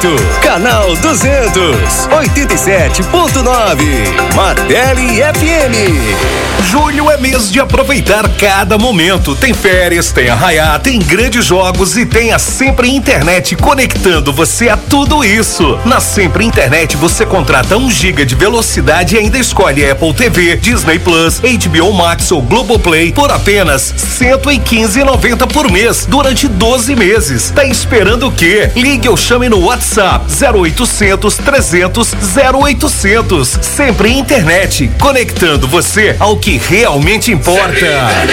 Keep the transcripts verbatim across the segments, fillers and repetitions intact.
oito, canal duzentos, oitenta e sete ponto nove, Martelli F M. Julho é mês de aproveitar cada momento. Tem férias, tem arraiá, tem grandes jogos e tem a Sempre Internet conectando você a tudo isso. Na Sempre Internet você contrata um giga de velocidade e ainda escolhe Apple T V, Disney Plus, H B O Max ou Globoplay por apenas cento e quinze reais e noventa centavos por mês durante doze meses. Tá esperando o quê? Ligue ou chame no WhatsApp zero oitocentos, trezentos, zero oitocentos. Sempre Internet, conectando você ao que realmente importa.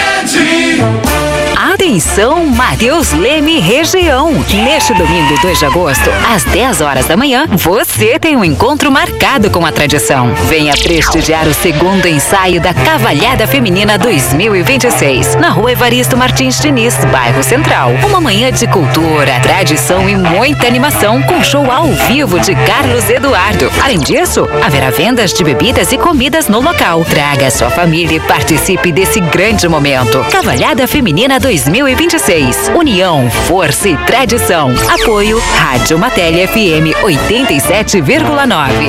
Atenção, Mateus Leme região. Neste domingo, dois de agosto, às dez horas da manhã, você tem um encontro marcado com a tradição. Venha prestigiar o segundo ensaio da Cavalhada Feminina dois mil e vinte e seis, na Rua Evaristo Martins Diniz, bairro Central. Uma manhã de cultura, tradição e muita animação com show ao vivo de Carlos Eduardo. Além disso, haverá vendas de bebidas e comidas no local. Traga sua família e participe desse grande momento. Cavalhada Feminina dois mil e vinte e seis. União, força e tradição. Apoio Rádio Martelli F M oitenta e sete vírgula nove.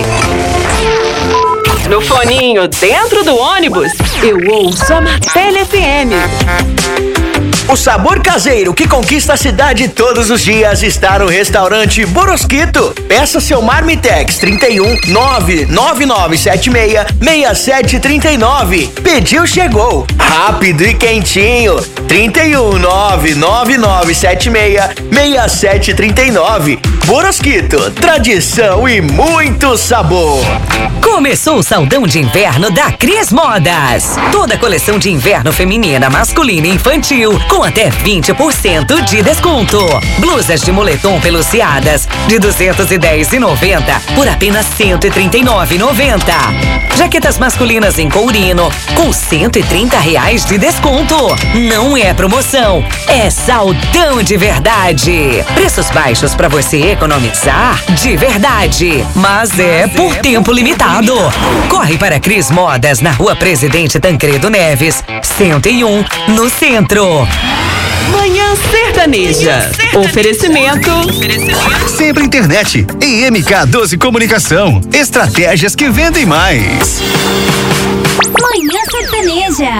No foninho, dentro do ônibus, eu ouço a Martelli F M. O sabor caseiro que conquista a cidade todos os dias está no restaurante Borosquito. Peça seu Marmitex trinta e um, nove nove nove sete seis, seis sete três nove. Pediu, chegou. Rápido e quentinho. trinta e um, nove nove nove sete seis, seis sete três nove. Borosquito, tradição e muito sabor. Começou o saldão de inverno da Cris Modas. Toda a coleção de inverno feminina, masculina e infantil com até vinte por cento de desconto. Blusas de moletom peluciadas de duzentos e dez reais e noventa centavos por apenas cento e trinta e nove reais e noventa centavos. Jaquetas masculinas em courino com cento e trinta reais de desconto. Não é promoção, é saldão de verdade. Preços baixos para você economizar de verdade, mas é por tempo limitado. Corre para Cris Modas na Rua Presidente Tancredo Neves, cento e um, no centro. Manhã Sertaneja. Oferecimento. Sempre Internet e M K doze Comunicação. Estratégias que vendem mais. Manhã Sertaneja.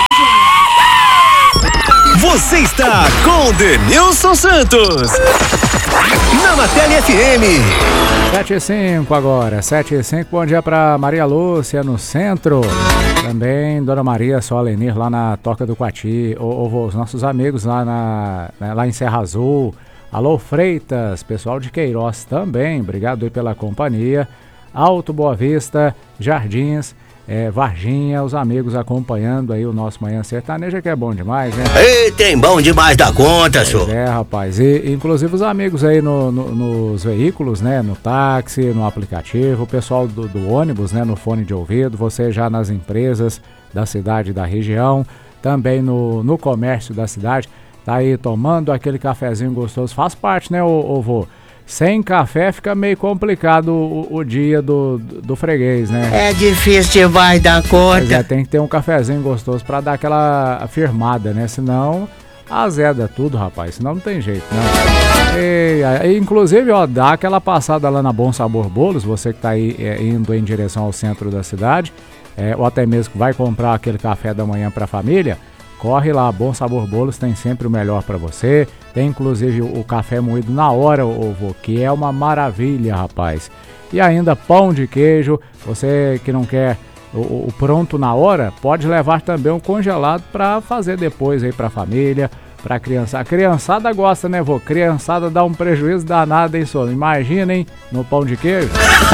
Você está com Denilson Santos na Martelli F M. sete e cinco agora, sete e cinco. Bom dia para Maria Lúcia no centro. Também Dona Maria Solenir lá na Toca do Coati. Ou os nossos amigos lá, na, lá em Serra Azul. Alô Freitas, pessoal de Queiroz também. Obrigado aí pela companhia. Alto Boa Vista, Jardins. É, Varginha, os amigos acompanhando aí o nosso Manhã Sertaneja, que é bom demais, né? Ei, tem bom demais da conta, senhor. É, rapaz, e inclusive os amigos aí no, no, nos veículos, né? No táxi, no aplicativo, o pessoal do, do ônibus, né? No fone de ouvido, você já nas empresas da cidade e da região, também no, no comércio da cidade, tá aí tomando aquele cafezinho gostoso, faz parte, né, ô, ô vô? Sem café fica meio complicado o, o dia do, do, do freguês, né? É difícil demais dar conta. Mas é, tem que ter um cafezinho gostoso pra dar aquela firmada, né? Senão azeda tudo, rapaz. Senão não tem jeito, né? E, e, inclusive, ó, dá aquela passada lá na Bom Sabor Bolos, você que tá aí é, indo em direção ao centro da cidade, é, ou até mesmo que vai comprar aquele café da manhã pra família, corre lá, Bom Sabor Bolos tem sempre o melhor para você. Tem inclusive o, o café moído na hora, ovo, que é uma maravilha, rapaz. E ainda pão de queijo, você que não quer o, o pronto na hora, pode levar também um congelado para fazer depois aí para a família, para a criança. A criançada gosta, né, vô? Criançada dá um prejuízo danado, hein, senhor? Imaginem no pão de queijo.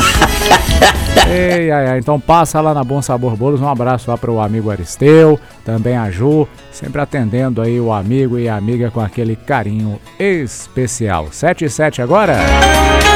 Ei, ai, ai. Então passa lá na Bom Sabor Bolos, um abraço lá para o amigo Aristeu, também a Ju, sempre atendendo aí o amigo e a amiga com aquele carinho especial. sete e sete agora.